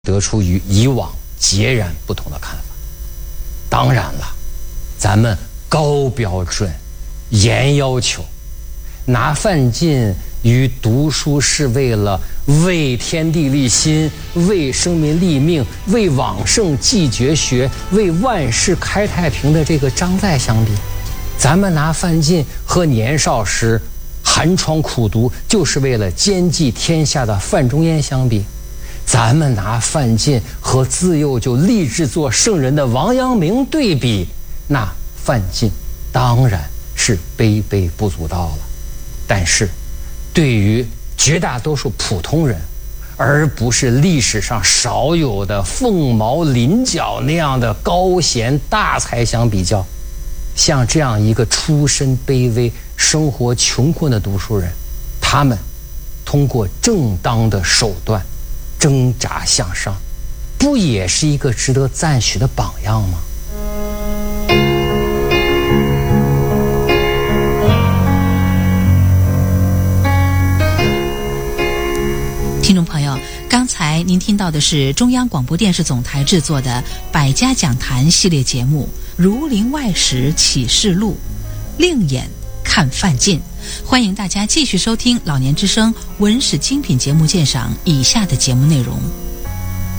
得出与以往截然不同的看法。当然了，咱们高标准、严要求，拿范进与读书是为了为天地立心、为生民立命、为往圣继绝学、为万世开太平的这个张载相比，咱们拿范进和年少时寒窗苦读就是为了兼济天下的范仲淹相比，咱们拿范进和自幼就立志做圣人的王阳明对比，那范进当然是卑微不足道了。但是对于绝大多数普通人，而不是历史上少有的凤毛麟角那样的高贤大才相比较，像这样一个出身卑微、生活穷困的读书人，他们通过正当的手段挣扎向上，不也是一个值得赞许的榜样吗？ 听众朋友，刚才您听到的是中央广播电视总台制作的百家讲坛系列节目《儒林外史启示录》，另眼看范进。欢迎大家继续收听老年之声文史精品节目鉴赏以下的节目内容。